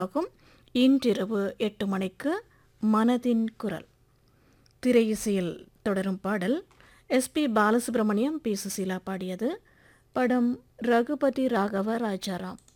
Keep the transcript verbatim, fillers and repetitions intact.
ஆகும். இன்றிரவு எட்டு மணிக்கு மனதின் குரல். திரை இசையில் தொடரும் பாடல் S B Balasubramaniam, B Susheela பாடியது. படம் ரகுபதி ராகவ ராஜாராம்.